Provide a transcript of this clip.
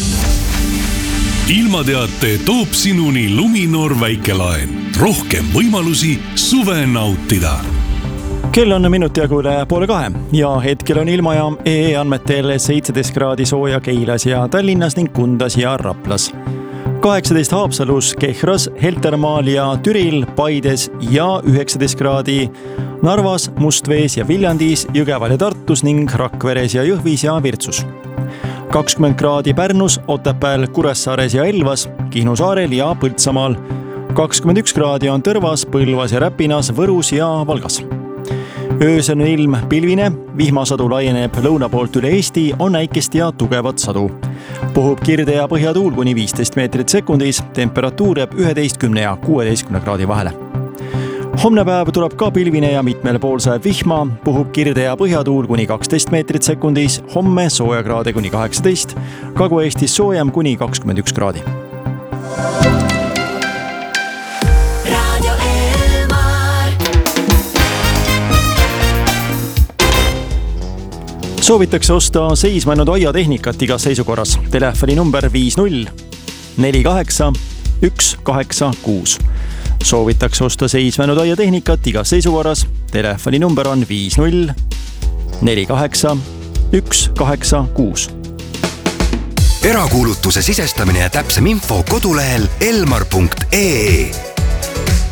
ilmateate toob sinuni Luminor väikelaen. Rohkem võimalusi suve nautida. Kell on minuti jagu üle 1:30 ja hetkel on ilmajaam EE andmetel 17 kraadi sooja Keilas ja Tallinnas ning Kundas ja Raplas. 18 Haapsalus, Kehras, Heltermaal ja Türil, Paides ja 19 kraadi Narvas, Mustvees ja Viljandis, Jõgeval ja Tartus ning Rakveres ja Jõhvis ja Virtsus. 20 kraadi Pärnus, Otepääl, Kuressaares ja Elvas, Kihnu saarel ja Põltsamaal. 21 kraadi on Tõrvas, Põlvas ja Räpinas, Võrus ja Valgas. Öösel on ilm pilvine, vihmasadu laieneb lõuna poolt üle Eesti, on äikest ja tugevat sadu. Puhub kirde ja põhjatuul kuni 15 meetrit sekundis, temperatuur jääb 11 ja 16 kraadi vahele. Homne päev tuleb ka pilvine ja mitmel pool sajab vihma, puhub kirde ja põhjatuul kuni 12 meetrit sekundis, homme sooja kraade kuni 18, Kagu-Eestis soojem kuni 21 kraadi. Soovitakse osta seismanud aiatehnikat igas seisukorras. Telefoni number 50 48 186. Soovitakse osta seismanud aiatehnikat igas seisukorras. Telefoni number on 50 48 186. Erakuulutuse sisestamine ja täpsem info kodulehel elmar.ee.